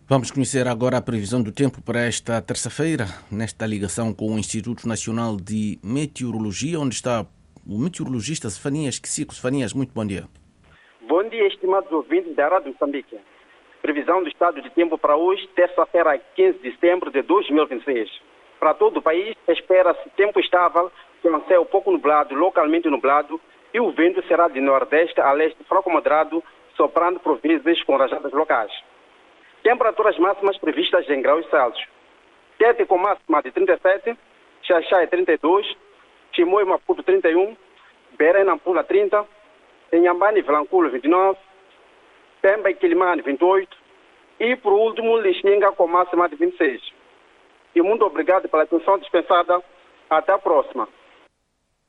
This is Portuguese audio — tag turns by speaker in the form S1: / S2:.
S1: Vamos conhecer agora a previsão do tempo para esta terça-feira, nesta ligação com o Instituto Nacional de Meteorologia, onde está o meteorologista Zefanias Kisico. Zefanias, muito bom dia.
S2: Bom dia, estimados ouvintes da Rádio Moçambique. Previsão do estado de tempo para hoje, terça-feira, 15 de setembro de 2026. Para todo o país, espera-se tempo estável, com céu pouco nublado, localmente nublado, e o vento será de nordeste a leste fraco moderado, soprando por vezes com rajadas locais. Temperaturas máximas previstas em graus Celsius. Tete com máxima de 37, Xaxai 32, Chimoio e Maputo 31, Beira e Nampula 30, Inhambane e Vilanculo 29, Pemba e Quilimane 28 e, por último, Lixinga com máxima de 26. E muito obrigado pela atenção dispensada. Até a próxima.